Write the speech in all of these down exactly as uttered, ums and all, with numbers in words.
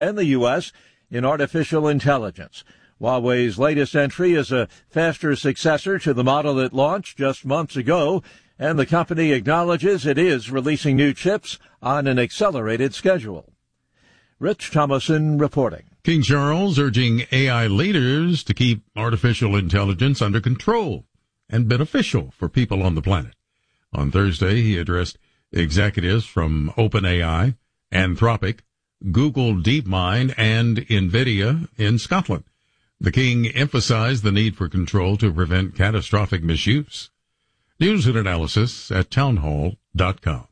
and the U S in artificial intelligence. Huawei's latest entry is a faster successor to the model that launched just months ago, and the company acknowledges it is releasing new chips on an accelerated schedule. Rich Thomason reporting. King Charles urging A I leaders to keep artificial intelligence under control and beneficial for people on the planet. On Thursday, he addressed executives from OpenAI, Anthropic, Google DeepMind, and NVIDIA in Scotland. The king emphasized the need for control to prevent catastrophic misuse. News and analysis at townhall dot com.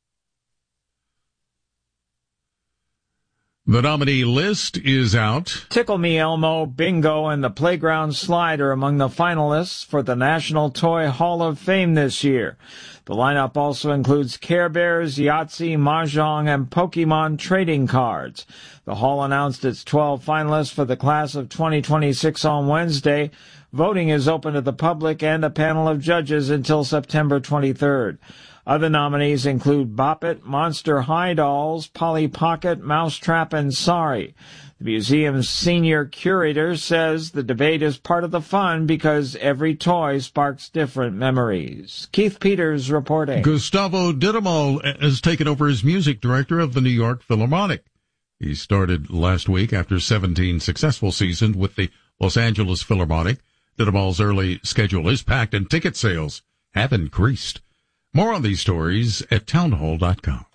The nominee list is out. Tickle Me Elmo, Bingo, and the Playground Slide are among the finalists for the National Toy Hall of Fame this year. The lineup also includes Care Bears, Yahtzee, Mahjong, and Pokemon trading cards. The hall announced its twelve finalists for the class of twenty twenty-six on Wednesday. Voting is open to the public and a panel of judges until September twenty-third. Other nominees include Bop It, Monster High Dolls, Polly Pocket, Mousetrap, and Sorry. The museum's senior curator says the debate is part of the fun because every toy sparks different memories. Keith Peters reporting. Gustavo Dudamel has taken over as music director of the New York Philharmonic. He started last week after seventeen successful seasons with the Los Angeles Philharmonic. Dudamel's early schedule is packed and ticket sales have increased. More on these stories at townhall dot com.